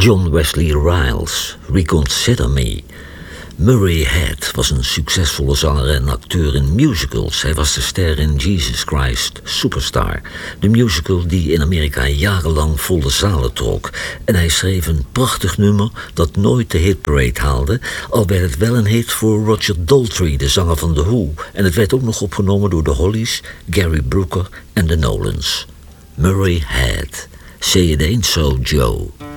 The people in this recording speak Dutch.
John Wesley Riles, Reconsider Me. Murray Head was een succesvolle zanger en acteur in musicals. Hij was de ster in Jesus Christ Superstar, de musical die in Amerika jarenlang volle zalen trok. En hij schreef een prachtig nummer dat nooit de hitparade haalde, al werd het wel een hit voor Roger Daltrey, de zanger van The Who. En het werd ook nog opgenomen door de Hollies, Gary Brooker en de Nolans. Murray Head. Say It Ain't So, Joe.